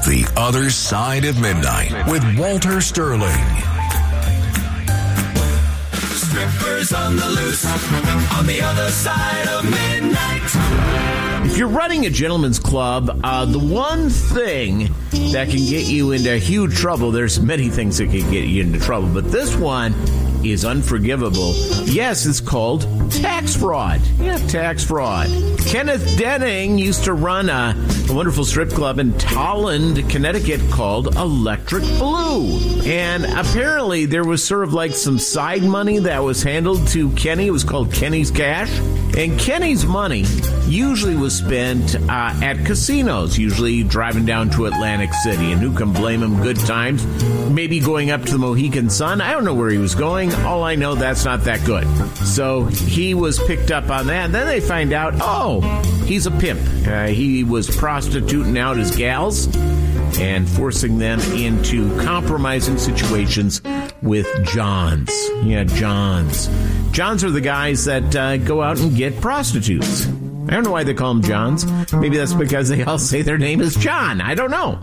The Other Side of Midnight with Walter Sterling. Strippers on the loose, on the other side of midnight. If you're running a gentleman's club, the one thing that can get you into huge trouble, there's many things that can get you into trouble, but this one is unforgivable. Yes, it's called tax fraud. Yeah, tax fraud. Kenneth Denning used to run a wonderful strip club in Tolland, Connecticut called Electric Blue. And apparently there was sort of like some side money that was handled to Kenny. It was called Kenny's Cash. And Kenny's money usually was spent at casinos, usually driving down to Atlantic City. And who can blame him? Good times. Maybe going up to the Mohegan Sun. I don't know where he was going. All I know, that's not that good. So he was picked up on that. And then they find out, oh, he's a pimp. He was prostituting out his gals and forcing them into compromising situations with Johns. Yeah, Johns. Johns are the guys that go out and get prostitutes. I don't know why they call them Johns. Maybe that's because they all say their name is John. I don't know.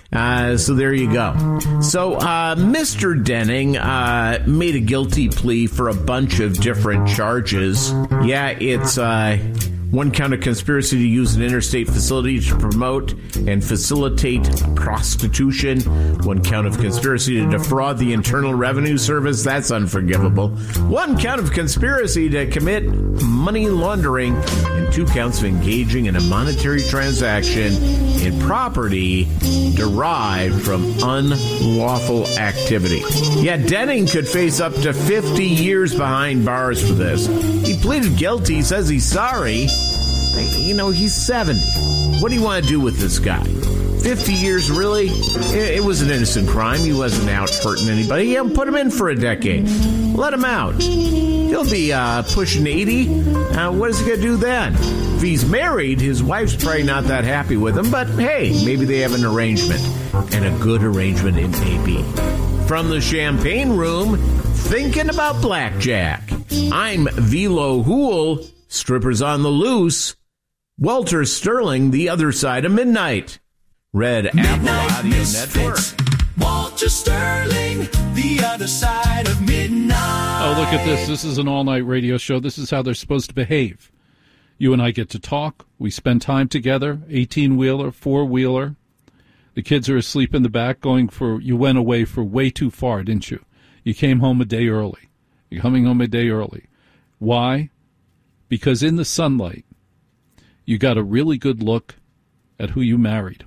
So there you go. So Mr. Denning made a guilty plea for a bunch of different charges. Yeah, it's one count of conspiracy to use an interstate facility to promote and facilitate prostitution. One count of conspiracy to defraud the Internal Revenue Service. That's unforgivable. One count of conspiracy to commit money laundering. And 2 counts of engaging in a monetary transaction in property derived from unlawful activity. Yeah, Denning could face up to 50 years behind bars for this. He pleaded guilty. He says he's sorry. You know, he's 70. What do you want to do with this guy? 50 years, really? It was an innocent crime. He wasn't out hurting anybody. Yeah, put him in for a decade. Let him out. He'll be pushing 80. What is he going to do then? If he's married, his wife's probably not that happy with him, but hey, maybe they have an arrangement. And a good arrangement it may be. From the champagne room, thinking about blackjack. I'm Velo Hool, strippers on the loose. Walter Sterling, The Other Side of Midnight. Red Apple Audio Network. Walter Sterling, The Other Side of Midnight. Oh, look at this. This is an all-night radio show. This is how they're supposed to behave. You and I get to talk. We spend time together, 18-wheeler, 4-wheeler. The kids are asleep in the back you went away for way too far, didn't you? You came home a day early. You're coming home a day early. Why? Because in the sunlight, you got a really good look at who you married.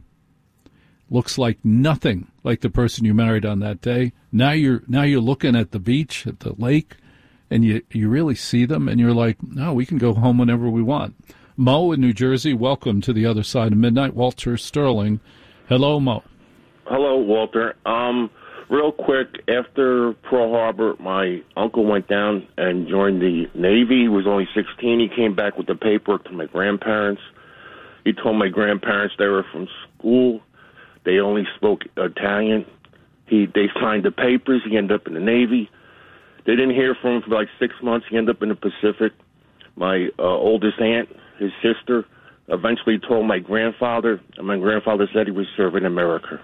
Looks like nothing like the person you married on that day. Now you're looking at the beach, at the lake, and you really see them, and you're like, no, we can go home whenever we want. Mo in New Jersey, welcome to The Other Side of Midnight. Walter Sterling. Hello, Mo. Hello, Walter. Real quick, after Pearl Harbor, my uncle went down and joined the Navy. He was only 16. He came back with the paperwork to my grandparents. He told my grandparents they were from school. They only spoke Italian. They signed the papers. He ended up in the Navy. They didn't hear from him for like 6 months. He ended up in the Pacific. My oldest aunt, his sister, eventually told my grandfather, and my grandfather said he was serving America.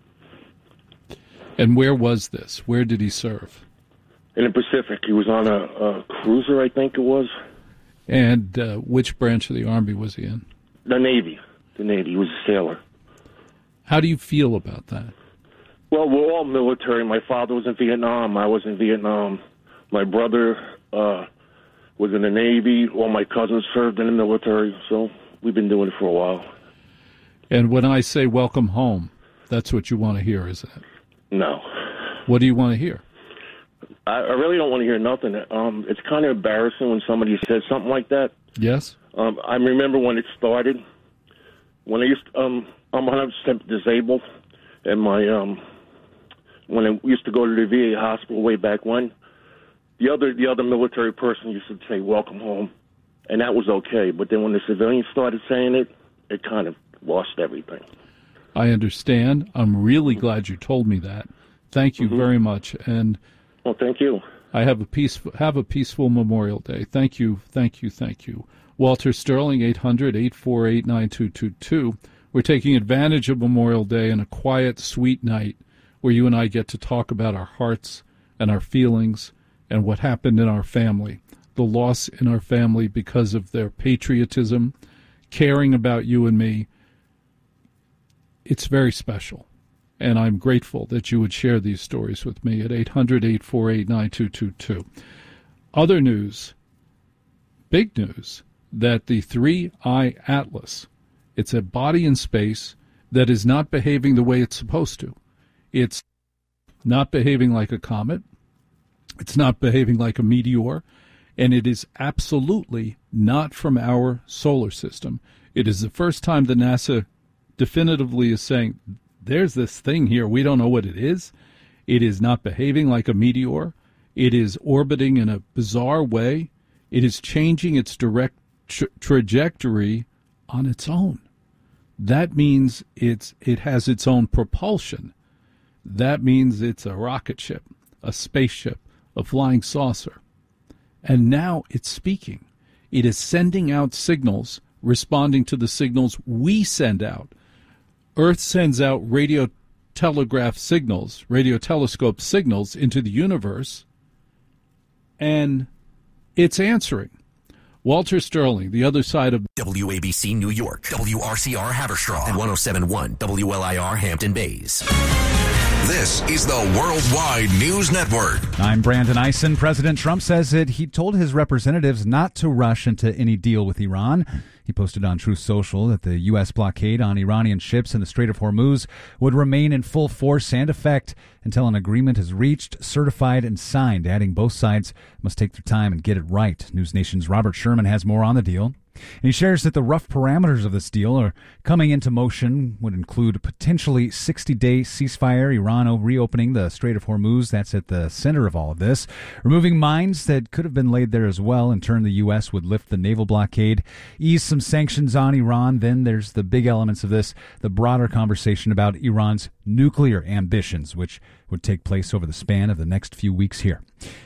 And where was this? Where did he serve? In the Pacific. He was on a cruiser, I think it was. And which branch of the Army was he in? The Navy. The Navy. He was a sailor. How do you feel about that? Well, we're all military. My father was in Vietnam. I was in Vietnam. My brother was in the Navy. All my cousins served in the military. So we've been doing it for a while. And when I say welcome home, that's what you want to hear, isn't it? No. What do you want to hear? I really don't want to hear nothing. It's kind of embarrassing when somebody says something like that. Yes? I remember when it started. When I used I'm 100% disabled, and when I used to go to the VA hospital way back when, the other military person used to say "Welcome home," and that was okay. But then when the civilians started saying it, it kind of lost everything. I understand. I'm really glad you told me that. Thank you very much. And well, thank you. I have a peaceful Memorial Day. Thank you. Walter Sterling, 800-848-9222. We're taking advantage of Memorial Day and a quiet, sweet night where you and I get to talk about our hearts and our feelings and what happened in our family, the loss in our family because of their patriotism, caring about you and me. It's very special, and I'm grateful that you would share these stories with me at 800-848-9222. Other news, big news, that the 3I Atlas, it's a body in space that is not behaving the way it's supposed to. It's not behaving like a comet. It's not behaving like a meteor. And it is absolutely not from our solar system. It is the first time that NASA definitively is saying, there's this thing here, we don't know what it is. It is not behaving like a meteor. It is orbiting in a bizarre way. It is changing its direct trajectory on its own. That means it has its own propulsion. That means it's a rocket ship, a spaceship, a flying saucer. And now it's speaking. It is sending out signals, responding to the signals we send out. Earth sends out radio telescope signals into the universe, and it's answering. Walter Sterling, the other side of WABC New York, WRCR Haverstraw, and 107.1 WLIR Hampton Bays. This is the Worldwide News Network. I'm Brandon Eisen. President Trump says that he told his representatives not to rush into any deal with Iran. He posted on Truth Social that the U.S. blockade on Iranian ships in the Strait of Hormuz would remain in full force and effect until an agreement is reached, certified, and signed, adding both sides must take their time and get it right. News Nation's Robert Sherman has more on the deal. And he shares that the rough parameters of this deal are coming into motion would include a potentially 60-day ceasefire, Iran reopening the Strait of Hormuz, that's at the center of all of this, removing mines that could have been laid there as well. In turn, the U.S. would lift the naval blockade, ease some sanctions on Iran. Then there's the big elements of this, the broader conversation about Iran's nuclear ambitions, which would take place over the span of the next few weeks here.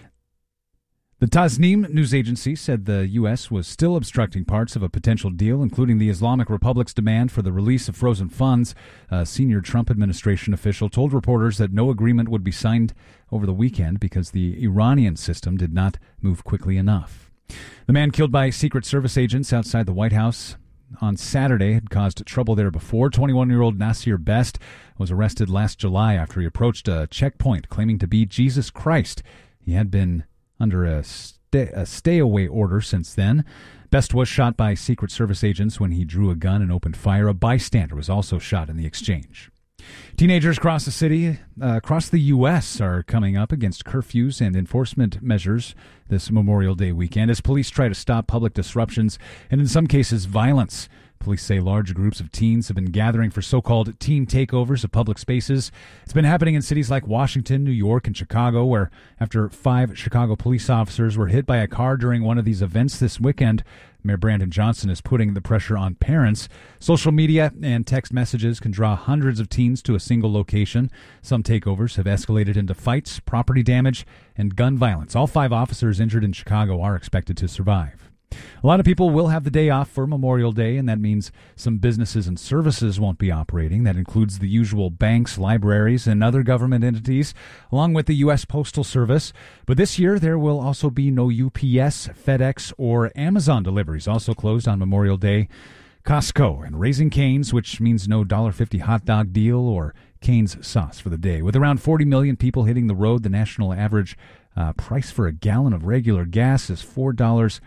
The Tasnim news agency said the U.S. was still obstructing parts of a potential deal, including the Islamic Republic's demand for the release of frozen funds. A senior Trump administration official told reporters that no agreement would be signed over the weekend because the Iranian system did not move quickly enough. The man killed by Secret Service agents outside the White House on Saturday had caused trouble there before. 21-year-old Nasir Best was arrested last July after he approached a checkpoint claiming to be Jesus Christ. He had been under a stay-away order since then. Best was shot by Secret Service agents when he drew a gun and opened fire. A bystander was also shot in the exchange. Teenagers across the U.S. are coming up against curfews and enforcement measures this Memorial Day weekend as police try to stop public disruptions and, in some cases, violence. Police say large groups of teens have been gathering for so-called teen takeovers of public spaces. It's been happening in cities like Washington, New York, and Chicago, where after 5 Chicago police officers were hit by a car during one of these events this weekend, Mayor Brandon Johnson is putting the pressure on parents. Social media and text messages can draw hundreds of teens to a single location. Some takeovers have escalated into fights, property damage, and gun violence. All 5 officers injured in Chicago are expected to survive. A lot of people will have the day off for Memorial Day, and that means some businesses and services won't be operating. That includes the usual banks, libraries, and other government entities, along with the U.S. Postal Service. But this year, there will also be no UPS, FedEx, or Amazon deliveries, also closed on Memorial Day. Costco and Raising Cane's, which means no $1.50 hot dog deal or Cane's sauce for the day. With around 40 million people hitting the road, the national average price for a gallon of regular gas is $4.56.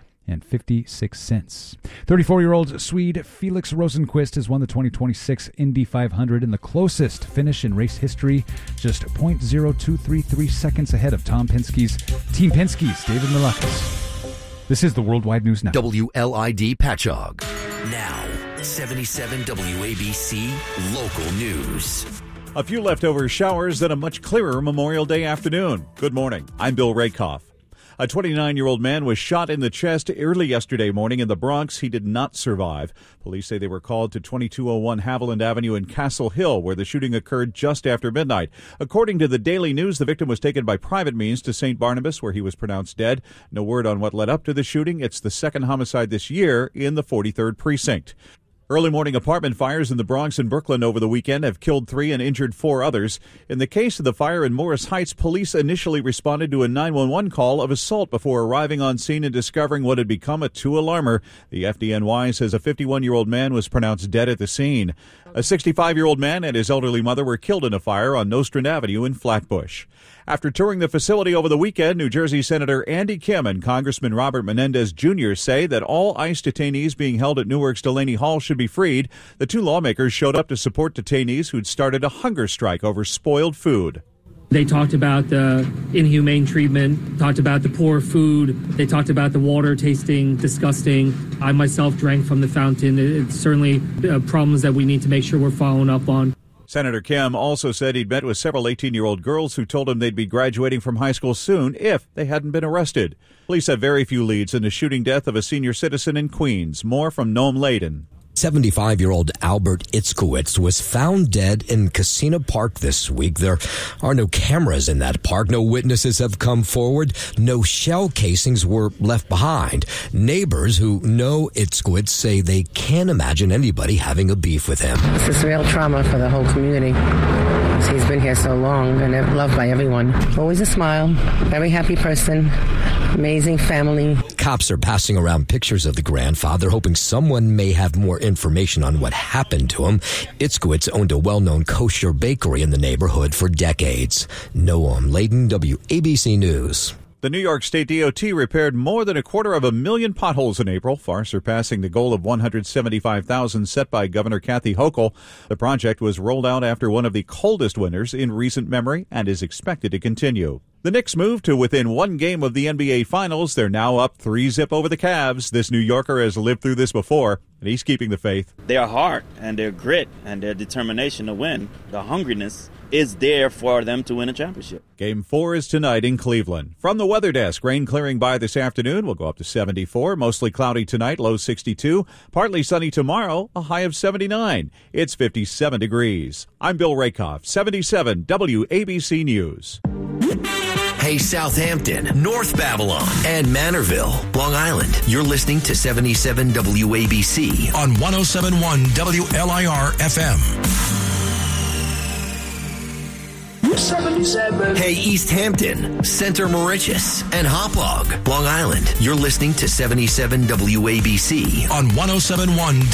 34-year-old Swede Felix Rosenqvist has won the 2026 Indy 500 in the closest finish in race history, just 0.0233 seconds ahead of Team Penske's David Malukas. This is the Worldwide News Network. WLID Patchogue. Now, 77 WABC Local News. A few leftover showers and a much clearer Memorial Day afternoon. Good morning. I'm Bill Rakoff. A 29-year-old man was shot in the chest early yesterday morning in the Bronx. He did not survive. Police say they were called to 2201 Haviland Avenue in Castle Hill, where the shooting occurred just after midnight. According to the Daily News, the victim was taken by private means to St. Barnabas, where he was pronounced dead. No word on what led up to the shooting. It's the second homicide this year in the 43rd precinct. Early morning apartment fires in the Bronx and Brooklyn over the weekend have killed 3 and injured 4 others. In the case of the fire in Morris Heights, police initially responded to a 911 call of assault before arriving on scene and discovering what had become a 2-alarmer. The FDNY says a 51-year-old man was pronounced dead at the scene. A 65-year-old man and his elderly mother were killed in a fire on Nostrand Avenue in Flatbush. After touring the facility over the weekend, New Jersey Senator Andy Kim and Congressman Robert Menendez Jr. say that all ICE detainees being held at Newark's Delaney Hall should be freed. The 2 lawmakers showed up to support detainees who'd started a hunger strike over spoiled food. They talked about the inhumane treatment, talked about the poor food. They talked about the water tasting disgusting. I myself drank from the fountain. It's certainly problems that we need to make sure we're following up on. Senator Kim also said he'd met with several 18-year-old girls who told him they'd be graduating from high school soon if they hadn't been arrested. Police have very few leads in the shooting death of a senior citizen in Queens. More from Noam Layden. 75-year-old Albert Itzkowitz was found dead in Casino Park this week. There are no cameras in that park. No witnesses have come forward. No shell casings were left behind. Neighbors who know Itzkowitz say they can't imagine anybody having a beef with him. This is real trauma for the whole community. He's been here so long and loved by everyone. Always a smile, very happy person, amazing family. Cops are passing around pictures of the grandfather, hoping someone may have more information on what happened to him. Itzkowitz owned a well-known kosher bakery in the neighborhood for decades. Noam Layden, WABC News. The New York State DOT repaired more than 250,000 potholes in April, far surpassing the goal of 175,000 set by Governor Kathy Hochul. The project was rolled out after one of the coldest winters in recent memory and is expected to continue. The Knicks moved to within 1 game of the NBA Finals. They're now up 3-0 over the Cavs. This New Yorker has lived through this before, and he's keeping the faith. Their heart and their grit and their determination to win, the hungriness, is there for them to win a championship. Game 4 is tonight in Cleveland. From the weather desk, rain clearing by this afternoon. We'll go up to 74. Mostly cloudy tonight, low 62. Partly sunny tomorrow, a high of 79. It's 57 degrees. I'm Bill Rakoff, 77 WABC News. Hey, Southampton, North Babylon, and Manorville, Long Island. You're listening to 77 WABC on 107.1 WLIR FM. 77. Hey, East Hampton, Center Moriches, and Hauppauge, Long Island. You're listening to 77 WABC on 107.1